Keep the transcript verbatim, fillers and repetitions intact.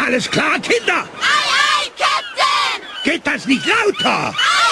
Alles klar, Kinder? Ei, ei, Captain! Geht das nicht lauter? Ei!